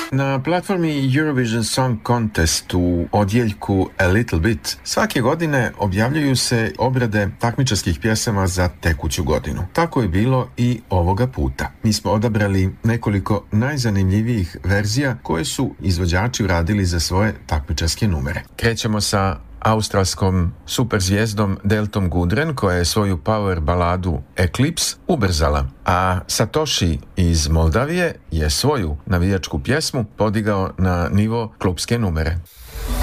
Na platformi Eurovision Song Contest u odjeljku A Little Bit svake godine objavljuju se obrade takmičarskih pjesama za tekuću godinu. Tako je bilo i ovoga puta. Mi smo odabrali nekoliko najzanimljivijih verzija koje su izvođači uradili za svoje takmičarske numere. Krećemo sa australskom superzvijezdom Deltom Gudren koja je svoju power baladu Eclipse ubrzala, a Satoshi iz Moldavije je svoju navijačku pjesmu podigao na nivo klubske numere.